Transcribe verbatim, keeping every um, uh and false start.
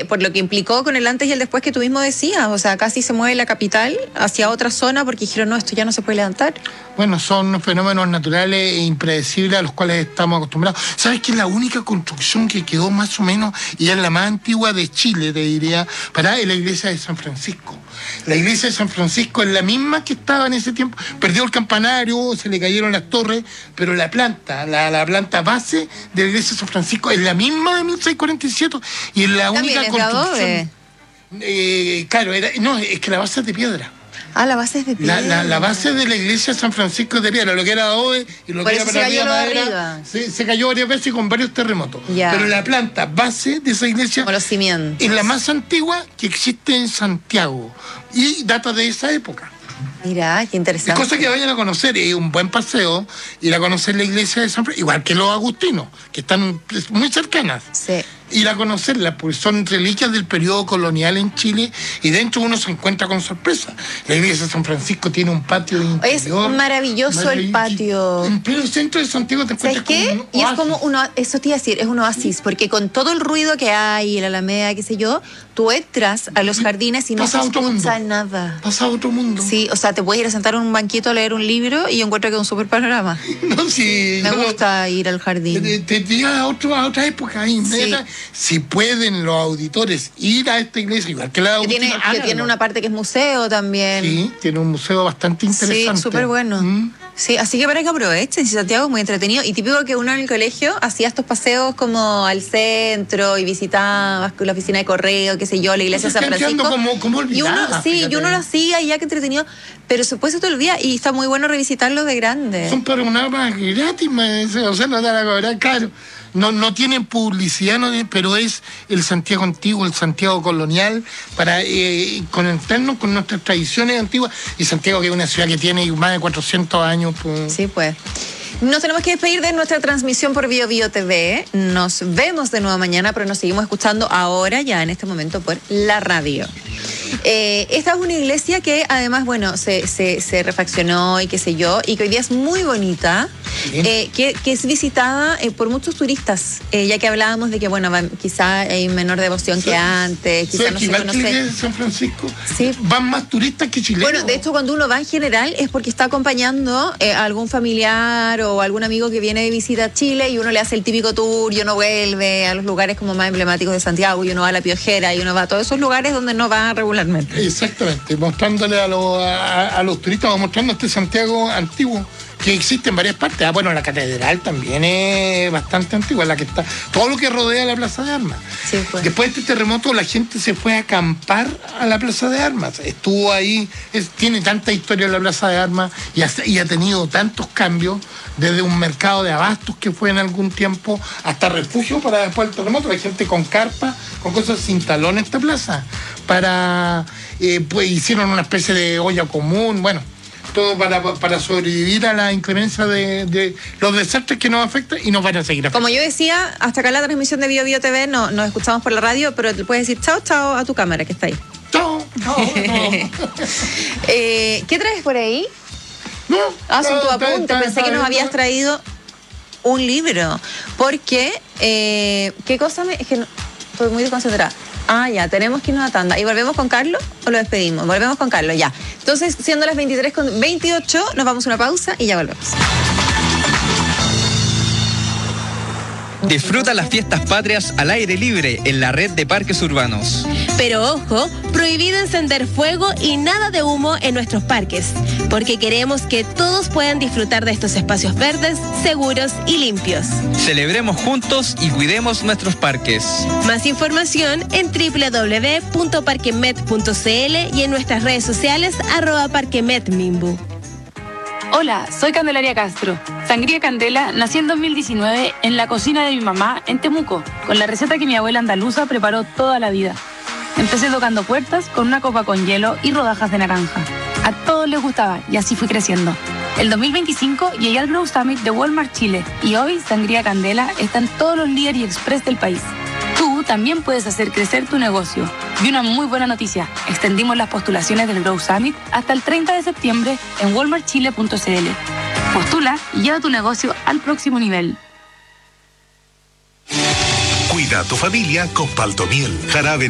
que, por lo que implicó con el antes y el después que tú mismo decías, o sea, casi se mueve la capital hacia otra zona porque dijeron, no, esto ya no se puede levantar. Bueno, son fenómenos naturales e impredecibles a los cuales estamos acostumbrados. ¿Sabes que la única construcción que quedó más o menos, y es la más antigua de Chile, te diría, para es la iglesia de San Francisco? La iglesia de San Francisco es la misma que estaba en ese tiempo. Perdió el campanario, se le cayeron las torres, pero la planta, la, la planta base de la iglesia de San Francisco es la misma de mil seiscientos cuarenta y siete y es la También única es de construcción. Eh, claro, era, no, es que la base es de piedra. Ah, la base es de piedra. La, la, la base de la iglesia de San Francisco es de piedra, lo que era adobe y lo Por que era eso para se cayó arriba lo de madera, arriba. se, se cayó varias veces con varios terremotos. Ya. Pero la planta base de esa iglesia Como los cimientos. es la más antigua que existe en Santiago y data de esa época. Mira, qué interesante. Es cosa que vayan a conocer, es un buen paseo ir a conocer la iglesia de San Francisco, igual que los agustinos, que están muy cercanas. Sí. Ir a conocerla, porque son reliquias del periodo colonial en Chile y dentro uno se encuentra con sorpresa. La iglesia de San Francisco tiene un patio interior. Es maravilloso el patio. En pleno centro de Santiago te ¿Sabes encuentras qué? con un Y es oasis. como uno, eso te iba a decir, es un oasis, porque con todo el ruido que hay, el Alameda, qué sé yo, tú entras a los jardines y no se Pasa a otro escucha mundo. nada. Pasa a otro mundo. Sí, o sea, te puedes ir a sentar en un banquito a leer un libro y yo encuentro que es un súper panorama. No, sí, Me yo- gusta ir al Te, jardín. te lleva a, otro, a otra época. Ahí, Sí. Si pueden los auditores ir a esta iglesia, igual que la Que tiene, Agustina, que tiene háganlo. una parte que es museo también. Sí, tiene un museo bastante interesante. Sí, súper bueno. Mm. Sí, así que para que aprovechen, si Santiago es muy entretenido. Y típico que uno en el colegio hacía estos paseos como al centro y visitaba la oficina de correo, qué sé yo, la iglesia de San Entonces, quedando Francisco. como- como y uno, olvidada, sí, fíjate. y uno lo hacía y ya que entretenido. Pero después se te olvida y está muy bueno revisitarlo de grande. Son programas gratis, me dice, o sea, no te van a cobrar caro. No, no tienen publicidad, no, pero es el Santiago antiguo, el Santiago colonial, para eh, conectarnos con nuestras tradiciones antiguas. Y Santiago, que es una ciudad que tiene más de cuatrocientos años. Pues. Sí, pues. Nos tenemos que despedir de nuestra transmisión por Bio Bio T V. Nos vemos de nuevo mañana, pero nos seguimos escuchando ahora, ya en este momento, por la radio. Eh, esta es una iglesia que además, bueno, se, se, se refaccionó y qué sé yo, y que hoy día es muy bonita, eh, que, que es visitada eh, por muchos turistas, eh, ya que hablábamos de que, bueno, va, quizá hay menor devoción que antes, quizá ¿Sabes no que se igual que la iglesia conoce. de San Francisco? Sí. Van más turistas que chilenos. Bueno, de hecho, cuando uno va en general es porque está acompañando eh, a algún familiar o algún amigo que viene de visita a Chile y uno le hace el típico tour y uno vuelve a los lugares como más emblemáticos de Santiago y uno va a La Piojera y uno va a todos esos lugares donde no va regularmente. Exactamente, mostrándole a, los a, a los turistas, o mostrando este Santiago antiguo que existe en varias partes. Ah, bueno, la catedral también es bastante antigua, la que está, todo lo que rodea la Plaza de Armas. Sí, pues. Después de este terremoto la gente se fue a acampar a la Plaza de Armas. Estuvo ahí, es, tiene tanta historia la Plaza de Armas y ha, y ha tenido tantos cambios, desde un mercado de abastos que fue en algún tiempo hasta refugio para después del terremoto. La gente con carpa, con cosas, se instaló en esta plaza para, eh, pues hicieron una especie de olla común, bueno, todo para, para sobrevivir a la inclemencia de, de los desastres que nos afectan y nos van a seguir afectando. Como yo decía, hasta acá la transmisión de Bio Bio T V, no, nos escuchamos por la radio, pero te puedes decir chao, chao a tu cámara que está ahí. No, no, no. eh, ¿Qué traes por ahí? No, Ah, son no, tus está- apuntes. está- Pensé está- que nos está- habías traído un libro. Porque, eh, ¿qué cosa me...? Es que no, estoy muy desconcentrada. Ah, ya, tenemos que irnos a tanda. ¿Y volvemos con Carlos o lo despedimos? Volvemos con Carlos, ya. Entonces, siendo las veintitrés con veintiocho, nos vamos a una pausa y ya volvemos. Disfruta las fiestas patrias al aire libre en la red de parques urbanos. Pero ojo, prohibido encender fuego y nada de humo en nuestros parques, porque queremos que todos puedan disfrutar de estos espacios verdes, seguros y limpios. Celebremos juntos y cuidemos nuestros parques. Más información en doble u doble u doble u punto parquemet punto c l y en nuestras redes sociales arroba parquemetmimbu. Hola, soy Candelaria Castro. Sangría Candela nací en dos mil diecinueve en la cocina de mi mamá en Temuco, con la receta que mi abuela andaluza preparó toda la vida. Empecé tocando puertas con una copa con hielo y rodajas de naranja. A todos les gustaba y así fui creciendo. El dos mil veinticinco llegué al Grow Summit de Walmart Chile y hoy Sangría Candela está en todos los líderes y express del país. Tú también puedes hacer crecer tu negocio. Y una muy buena noticia, extendimos las postulaciones del Grow Summit hasta el treinta de septiembre en walmart chile punto c l. Postula y lleva tu negocio al próximo nivel. Cuida a tu familia con Paltomiel, jarabe